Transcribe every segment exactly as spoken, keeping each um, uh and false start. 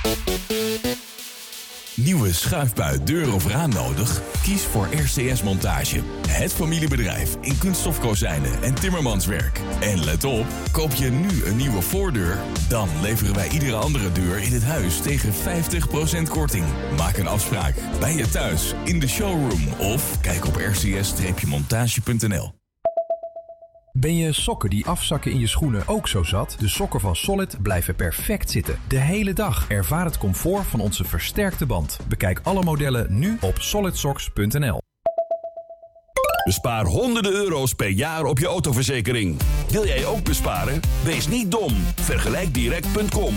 Nieuwe schuifbui, deur of raam nodig? Kies voor R C S Montage. Het familiebedrijf in kunststofkozijnen en timmermanswerk. En let op, koop je nu een nieuwe voordeur? Dan leveren wij iedere andere deur in het huis tegen vijftig procent korting. Maak een afspraak bij je thuis, in de showroom of kijk op r c s montage punt n l. Ben je sokken die afzakken in je schoenen ook zo zat? De sokken van Solid blijven perfect zitten. De hele dag. Ervaar het comfort van onze versterkte band. Bekijk alle modellen nu op solid socks punt n l. Bespaar honderden euro's per jaar op je autoverzekering. Wil jij ook besparen? Wees niet dom. Vergelijkdirect punt com.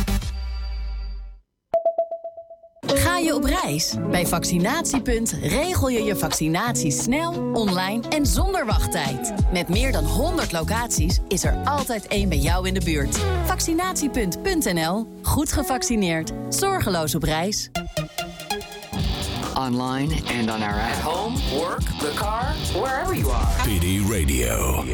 Ga je op reis? Bij Vaccinatiepunt regel je je vaccinatie snel, online en zonder wachttijd. Met meer dan honderd locaties is er altijd één bij jou in de buurt. Vaccinatiepunt punt n l. Goed gevaccineerd. Zorgeloos op reis. Online and on our app. At home, work, the car, wherever you are. P D Radio.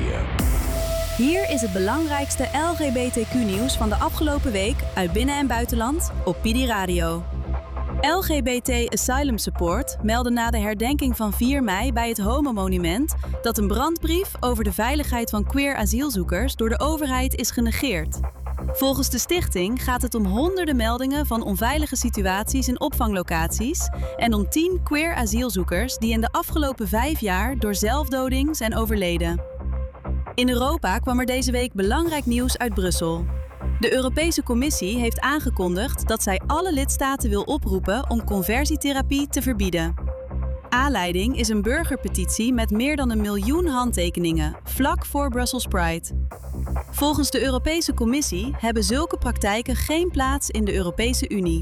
Hier is het belangrijkste L G B T Q-nieuws van de afgelopen week uit binnen- en buitenland op P D Radio. L G B T Asylum Support meldde na de herdenking van vier mei bij het Homo-monument dat een brandbrief over de veiligheid van queer asielzoekers door de overheid is genegeerd. Volgens de stichting gaat het om honderden meldingen van onveilige situaties in opvanglocaties en om tien queer asielzoekers die in de afgelopen vijf jaar door zelfdoding zijn overleden. In Europa kwam er deze week belangrijk nieuws uit Brussel. De Europese Commissie heeft aangekondigd dat zij alle lidstaten wil oproepen om conversietherapie te verbieden. Aanleiding is een burgerpetitie met meer dan een miljoen handtekeningen, vlak voor Brussels Pride. Volgens de Europese Commissie hebben zulke praktijken geen plaats in de Europese Unie.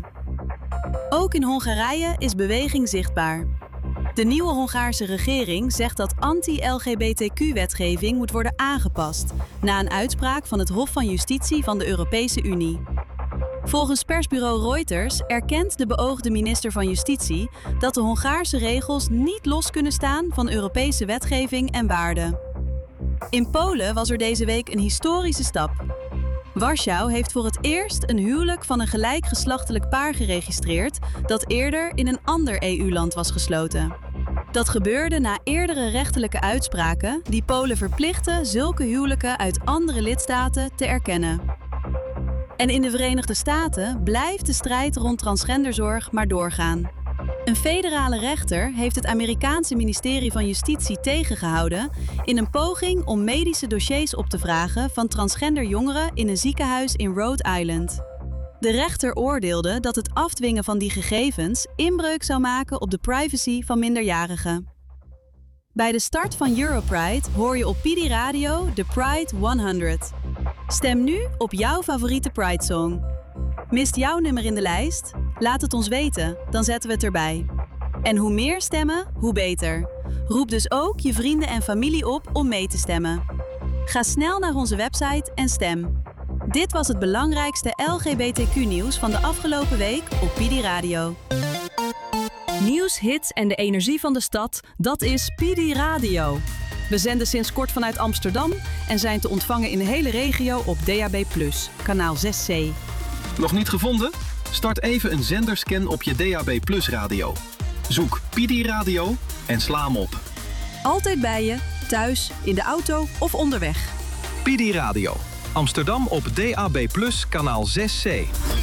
Ook in Hongarije is beweging zichtbaar. De nieuwe Hongaarse regering zegt dat anti-L G B T Q-wetgeving moet worden aangepast na een uitspraak van het Hof van Justitie van de Europese Unie. Volgens persbureau Reuters erkent de beoogde minister van Justitie dat de Hongaarse regels niet los kunnen staan van Europese wetgeving en waarden. In Polen was er deze week een historische stap. Warschau heeft voor het eerst een huwelijk van een gelijkgeslachtelijk paar geregistreerd dat eerder in een ander E U-land was gesloten. Dat gebeurde na eerdere rechterlijke uitspraken die Polen verplichten zulke huwelijken uit andere lidstaten te erkennen. En in de Verenigde Staten blijft de strijd rond transgenderzorg maar doorgaan. Een federale rechter heeft het Amerikaanse ministerie van Justitie tegengehouden in een poging om medische dossiers op te vragen van transgender jongeren in een ziekenhuis in Rhode Island. De rechter oordeelde dat het afdwingen van die gegevens inbreuk zou maken op de privacy van minderjarigen. Bij de start van Europride hoor je op P D Radio de Pride honderd. Stem nu op jouw favoriete Pride-song. Mist jouw nummer in de lijst? Laat het ons weten, dan zetten we het erbij. En hoe meer stemmen, hoe beter. Roep dus ook je vrienden en familie op om mee te stemmen. Ga snel naar onze website en stem. Dit was het belangrijkste L G B T Q-nieuws van de afgelopen week op P D Radio. Nieuws, hits en de energie van de stad, dat is P D Radio. We zenden sinds kort vanuit Amsterdam en zijn te ontvangen in de hele regio op D A B plus, kanaal zes C. Nog niet gevonden? Start even een zenderscan op je D A B plus radio. Zoek P D Radio en sla hem op. Altijd bij je, thuis, in de auto of onderweg. P D Radio. Amsterdam op D A B plus, kanaal zes C.